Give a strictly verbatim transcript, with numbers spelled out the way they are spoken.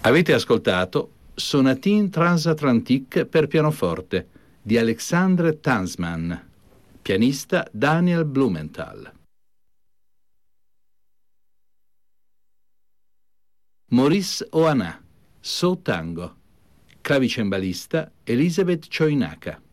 Avete ascoltato Sonatine transatlantique per pianoforte di Alexandre Tansman, pianista Daniel Blumenthal. Maurice Oana, So Tango, clavicembalista Elisabeth Choinaka.